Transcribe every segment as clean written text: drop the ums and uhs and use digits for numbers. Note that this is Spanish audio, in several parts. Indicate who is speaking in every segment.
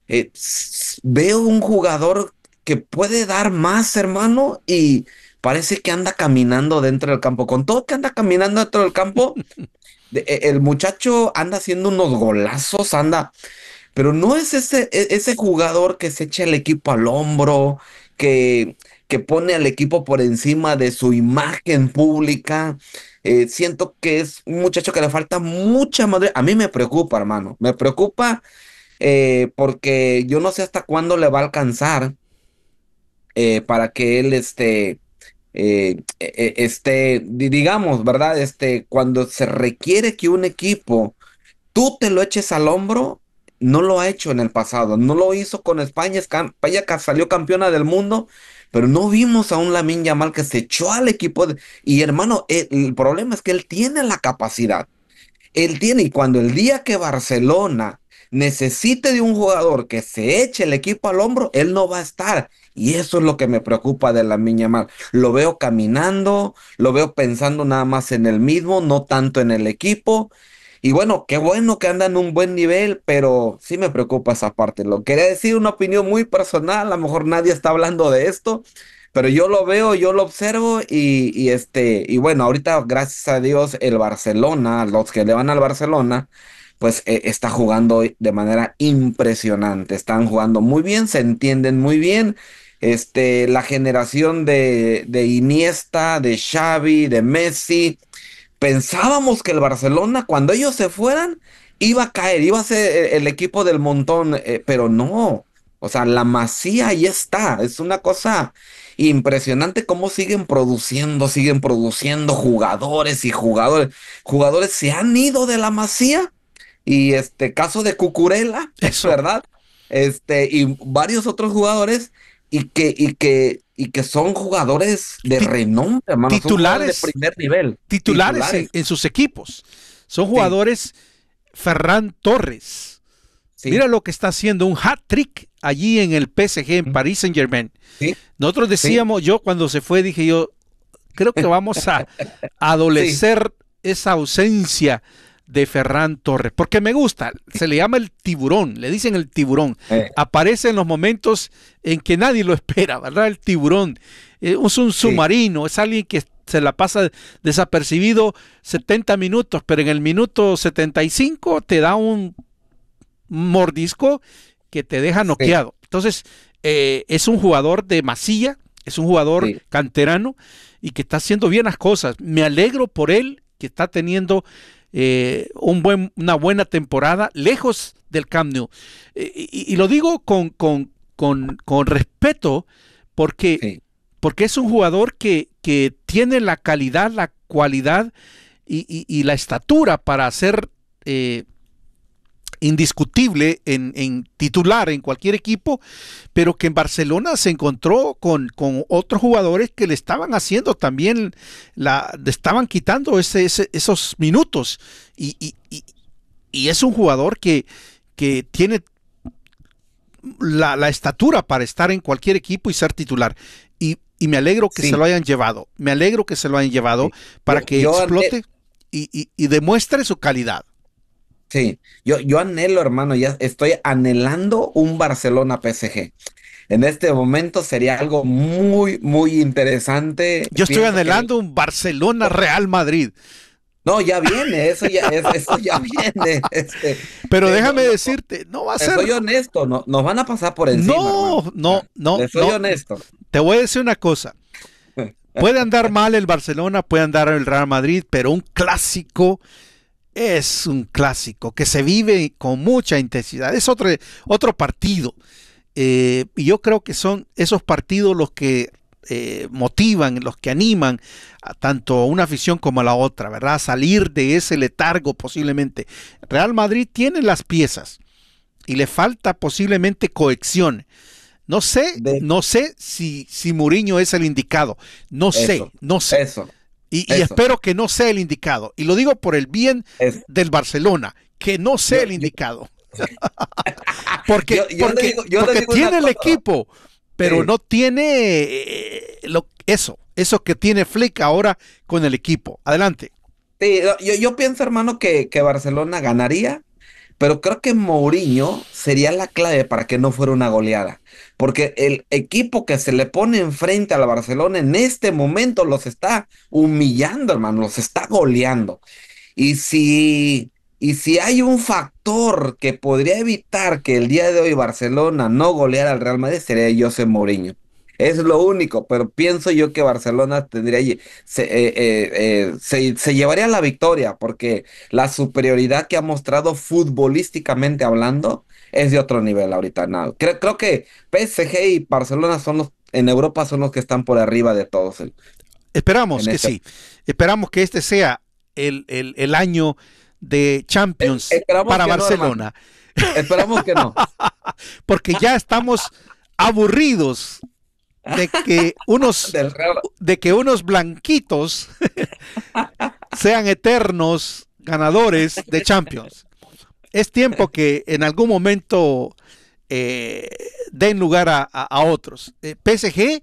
Speaker 1: Veo un jugador que puede dar más, hermano, y parece que anda caminando dentro del campo. Con todo que anda caminando dentro del campo, el muchacho anda haciendo unos golazos, anda, pero no es ese jugador que se echa el equipo al hombro, que, que pone al equipo por encima de su imagen pública. Siento que es un muchacho que le falta mucha madurez. A mí me preocupa, hermano, me preocupa, porque yo no sé hasta cuándo le va a alcanzar, para que él digamos, ¿verdad? Cuando se requiere que un equipo tú te lo eches al hombro, no lo ha hecho en el pasado, no lo hizo con España. España salió campeona del mundo, pero no vimos a un Lamine Yamal que se echó al equipo. Y hermano, el problema es que él tiene la capacidad. Él tiene, y cuando el día que Barcelona necesite de un jugador que se eche el equipo al hombro, él no va a estar. Y eso es lo que me preocupa de Lamine Yamal. Lo veo caminando, lo veo pensando nada más en él mismo, no tanto en el equipo. Y bueno, qué bueno que anda en un buen nivel, pero sí me preocupa esa parte. Lo quería decir una opinión muy personal, a lo mejor nadie está hablando de esto, pero yo lo veo, yo lo observo y bueno, ahorita gracias a Dios el Barcelona, los que le van al Barcelona, pues está jugando de manera impresionante. Están jugando muy bien, se entienden muy bien. La generación de Iniesta, de Xavi, de Messi. Pensábamos que el Barcelona, cuando ellos se fueran, iba a caer, iba a ser el equipo del montón, pero no. O sea, la Masía ahí está. Es una cosa impresionante cómo siguen produciendo jugadores y jugadores. Jugadores se han ido de la Masía, y caso de Cucurella,
Speaker 2: Eso,
Speaker 1: ¿verdad? Y varios otros jugadores, y que son jugadores de
Speaker 2: ti-
Speaker 1: renombre, hermano, son jugadores de
Speaker 2: titulares,
Speaker 1: primer nivel,
Speaker 2: titulares
Speaker 1: titulares.
Speaker 2: en sus equipos. Son
Speaker 1: Sí,
Speaker 2: jugadores. Ferran Torres, mira
Speaker 1: sí,
Speaker 2: lo que está haciendo, un hat-trick allí en el PSG, en Paris Saint-Germain.
Speaker 1: sí,
Speaker 2: Nosotros
Speaker 1: sí,
Speaker 2: decíamos, yo cuando se fue dije yo, creo que vamos a
Speaker 1: sí,
Speaker 2: adolecer esa ausencia de Ferran Torres, porque me gusta, se le llama el tiburón, le dicen el tiburón,
Speaker 1: eh,
Speaker 2: aparece en los momentos en que nadie lo espera, ¿verdad? El tiburón es un
Speaker 1: sí,
Speaker 2: submarino, es alguien que se la pasa desapercibido 70 minutos, pero en el minuto 75 te da un mordisco que te deja
Speaker 1: sí,
Speaker 2: noqueado. Entonces, es un jugador de masilla, es un jugador
Speaker 1: sí,
Speaker 2: canterano y que está haciendo bien las cosas. Me alegro por él, que está teniendo una buena temporada lejos del Camp Nou. Y lo digo con respeto porque,
Speaker 1: sí,
Speaker 2: porque es un jugador que tiene la calidad, la cualidad y la estatura para ser indiscutible en titular en cualquier equipo, pero que en Barcelona se encontró con otros jugadores que le estaban haciendo también, le estaban quitando esos minutos. Y, y, y, y es un jugador que tiene la estatura para estar en cualquier equipo y ser titular. Y me alegro que se lo
Speaker 1: sí,
Speaker 2: hayan llevado. Me alegro que se lo hayan llevado
Speaker 1: sí.
Speaker 2: para que
Speaker 1: Yo anhelo,
Speaker 2: explote y demuestre su calidad.
Speaker 1: sí, yo anhelo, hermano, ya estoy anhelando un Barcelona PSG. En este momento sería algo muy, muy interesante.
Speaker 2: Yo estoy
Speaker 1: Pienso que
Speaker 2: anhelando un Barcelona Real Madrid.
Speaker 1: no, ya viene, eso ya viene.
Speaker 2: Pero
Speaker 1: No,
Speaker 2: déjame
Speaker 1: no, no,
Speaker 2: decirte, no va a
Speaker 1: le
Speaker 2: ser.
Speaker 1: soy honesto, no, nos van a pasar por encima, hermano.
Speaker 2: No,
Speaker 1: Ah,
Speaker 2: no, no,
Speaker 1: le soy
Speaker 2: no.
Speaker 1: honesto.
Speaker 2: Te voy a decir una cosa. Puede andar mal el Barcelona, puede andar el Real Madrid, pero un clásico es un clásico que se vive con mucha intensidad. Es otro partido. Y yo creo que son esos partidos los que motivan, los que animan a tanto a una afición como a la otra, ¿verdad? A salir de ese letargo posiblemente. Real Madrid tiene las piezas y le falta posiblemente cohesión. No sé,
Speaker 1: De
Speaker 2: no sé si Mourinho es el indicado. No sé,
Speaker 1: eso,
Speaker 2: no sé.
Speaker 1: eso,
Speaker 2: Y
Speaker 1: eso,
Speaker 2: espero que no sea el indicado. Y lo digo por el bien
Speaker 1: eso.
Speaker 2: del Barcelona, que no sea
Speaker 1: Yo,
Speaker 2: el
Speaker 1: yo,
Speaker 2: indicado.
Speaker 1: yo, yo le digo, yo le
Speaker 2: Porque
Speaker 1: digo una
Speaker 2: tiene el
Speaker 1: cosa.
Speaker 2: equipo, pero
Speaker 1: Sí,
Speaker 2: no tiene eso que tiene Flick ahora con el equipo. Adelante.
Speaker 1: sí, yo pienso, hermano, que Barcelona ganaría, pero creo que Mourinho sería la clave para que no fuera una goleada. Porque el equipo que se le pone enfrente al Barcelona en este momento los está humillando, hermano, los está goleando. Y si, y si hay un factor que podría evitar que el día de hoy Barcelona no goleara al Real Madrid, sería José Mourinho. Es lo único, pero pienso yo que Barcelona se llevaría la victoria porque la superioridad que ha mostrado futbolísticamente hablando es de otro nivel ahorita. No. Creo que PSG y Barcelona en Europa son los que están por arriba de todos
Speaker 2: Esperamos
Speaker 1: en
Speaker 2: que
Speaker 1: este.
Speaker 2: sí. Esperamos que este sea el año de Champions
Speaker 1: Esperamos
Speaker 2: para
Speaker 1: que no, hermano.
Speaker 2: Barcelona,
Speaker 1: Esperamos que no.
Speaker 2: porque ya estamos aburridos de que unos,
Speaker 1: Del Real.
Speaker 2: de que unos blanquitos sean eternos ganadores de Champions. Es tiempo que en algún momento eh, den lugar a otros. PSG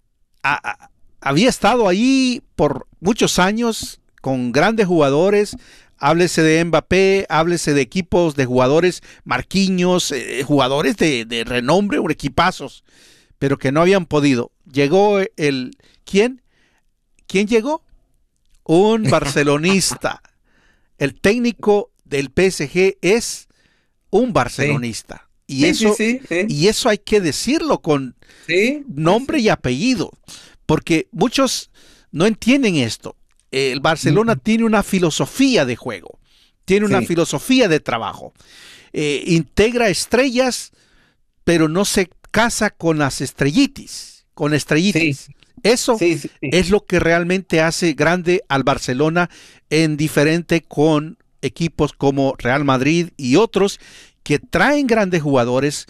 Speaker 2: había estado ahí por muchos años con grandes jugadores. Háblese de Mbappé, háblese de equipos de jugadores Marquinhos, jugadores de renombre, un equipazos, pero que no habían podido. Llegó el... ¿Quién? ¿Quién llegó? Un barcelonista. El técnico del PSG es un
Speaker 1: Sí,
Speaker 2: barcelonista.
Speaker 1: sí, sí, sí, sí,
Speaker 2: Y eso hay que decirlo con
Speaker 1: sí, sí,
Speaker 2: nombre
Speaker 1: sí.
Speaker 2: y apellido, porque muchos no entienden esto. El Barcelona
Speaker 1: Mm,
Speaker 2: tiene una filosofía de juego, tiene una
Speaker 1: sí,
Speaker 2: filosofía de trabajo. Integra estrellas, pero no se casa con las estrellitis, con
Speaker 1: sí,
Speaker 2: estrellitas. Eso
Speaker 1: sí, sí, sí,
Speaker 2: es lo que realmente hace grande al Barcelona en diferente con equipos como Real Madrid y otros que traen grandes jugadores,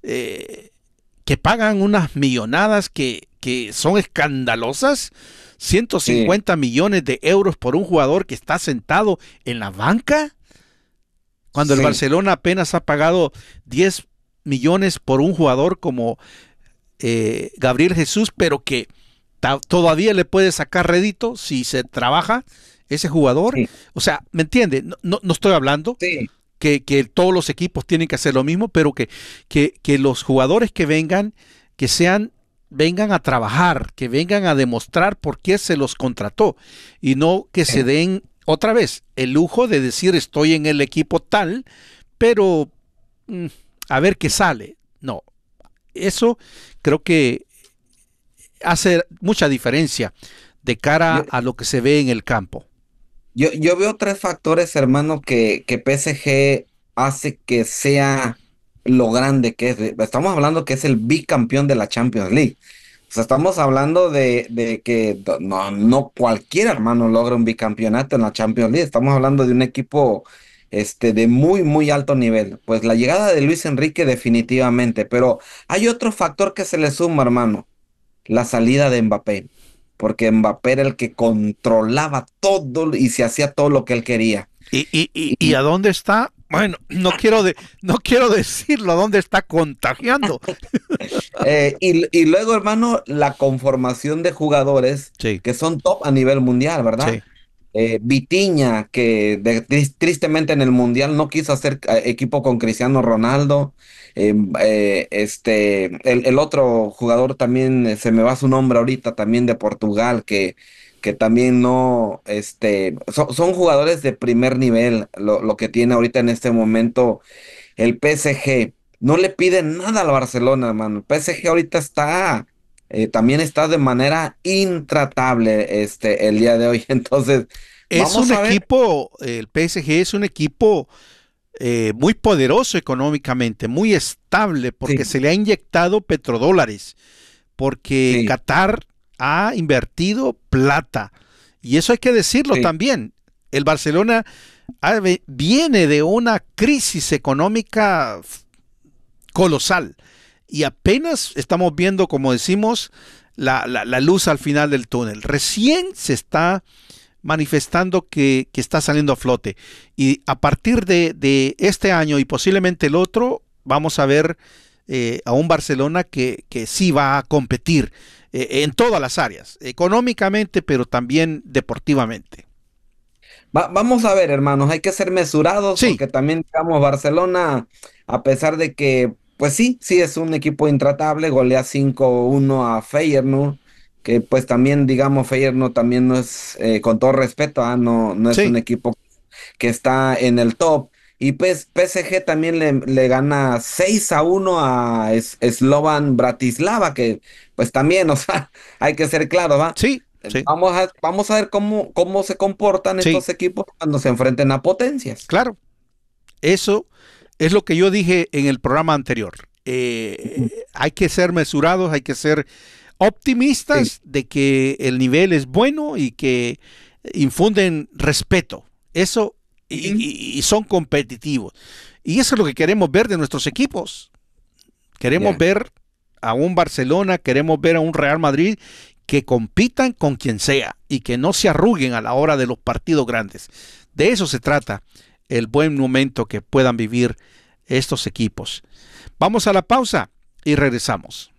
Speaker 2: que pagan unas millonadas que son escandalosas,
Speaker 1: sí,
Speaker 2: 150 millones de euros por un jugador que está sentado en la banca, cuando el
Speaker 1: sí,
Speaker 2: Barcelona apenas ha pagado 10 millones por un jugador como Gabriel Jesús, pero que todavía le puede sacar rédito si se trabaja ese jugador.
Speaker 1: sí,
Speaker 2: O sea, ¿me entiende? No estoy hablando
Speaker 1: sí,
Speaker 2: que todos los equipos tienen que hacer lo mismo, pero que los jugadores que vengan, que sean, vengan a trabajar, que vengan a demostrar por qué se los contrató y no que se
Speaker 1: sí.
Speaker 2: den otra vez el lujo de decir estoy en el equipo tal, pero mm, a ver qué sale. No, eso creo que hace mucha diferencia de cara
Speaker 1: Yo,
Speaker 2: a lo que se ve en el campo.
Speaker 1: yo veo tres factores, hermano, que PSG hace que sea lo grande que es. Estamos hablando que es el bicampeón de la Champions League. O sea, estamos hablando de que no cualquier hermano logra un bicampeonato en la Champions League. Estamos hablando de un equipo de muy, muy alto nivel. Pues la llegada de Luis Enrique definitivamente, pero hay otro factor que se le suma, hermano, la salida de Mbappé, porque Mbappé era el que controlaba todo y se hacía todo lo que él quería.
Speaker 2: ¿Y
Speaker 1: Y,
Speaker 2: a dónde está? Bueno, no quiero decirlo, ¿a dónde está contagiando?
Speaker 1: y luego, hermano, la conformación de jugadores
Speaker 2: Sí,
Speaker 1: que son top a nivel mundial, ¿verdad?
Speaker 2: sí.
Speaker 1: Vitinha, que tristemente en el mundial no quiso hacer equipo con Cristiano Ronaldo. El otro jugador también, se me va su nombre ahorita, también de Portugal, que también no, son jugadores de primer nivel, lo que tiene ahorita en este momento el PSG. No le piden nada al Barcelona, hermano. El PSG ahorita también está de manera intratable el día de hoy. Entonces,
Speaker 2: Es un
Speaker 1: vamos a ver.
Speaker 2: equipo, el PSG es un equipo muy poderoso económicamente, muy estable, porque
Speaker 1: Sí,
Speaker 2: se le ha inyectado petrodólares, porque
Speaker 1: sí,
Speaker 2: Qatar ha invertido plata. Y eso hay que decirlo
Speaker 1: sí,
Speaker 2: también. El Barcelona viene de una crisis económica colosal y apenas estamos viendo, como decimos, la luz al final del túnel. Recién se está manifestando que está saliendo a flote. Y a partir de este año y posiblemente el otro, vamos a ver a un Barcelona que sí va a competir en todas las áreas, económicamente, pero también deportivamente.
Speaker 1: Vamos a ver, hermanos, hay que ser mesurados
Speaker 2: Sí,
Speaker 1: porque también, digamos, Barcelona, a pesar de que, pues sí, sí es un equipo intratable, golea 5-1 a Feyenoord, que pues también, digamos, Feyenoord también no es, con todo respeto, no es un
Speaker 2: sí,
Speaker 1: equipo que está en el top. Y pues PSG también le gana 6-1 a Slovan Bratislava, que pues también, o sea, hay que ser claro, ¿va?
Speaker 2: sí, sí,
Speaker 1: Vamos a ver cómo se comportan
Speaker 2: sí,
Speaker 1: estos equipos cuando se enfrenten a potencias.
Speaker 2: claro. Eso es lo que yo dije en el programa anterior. Hay que ser mesurados, hay que ser
Speaker 1: Sí.
Speaker 2: optimistas de que el nivel es bueno y que infunden respeto. Eso
Speaker 1: Ujú.
Speaker 2: y son competitivos. Y eso es lo que queremos ver de nuestros equipos. Queremos
Speaker 1: Ya.
Speaker 2: ver a un Barcelona, queremos ver a un Real Madrid que compitan con quien sea y que no se arruguen a la hora de los partidos grandes. De eso se trata el buen momento que puedan vivir estos equipos. Vamos a la pausa y regresamos.